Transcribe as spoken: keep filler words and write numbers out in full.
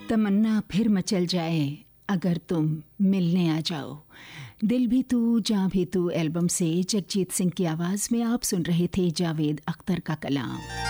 तमन्ना फिर मचल जाए अगर तुम मिलने आ जाओ। दिल भी तू जां भी तू एल्बम से जगजीत सिंह की आवाज़ में आप सुन रहे थे जावेद अख्तर का कलाम।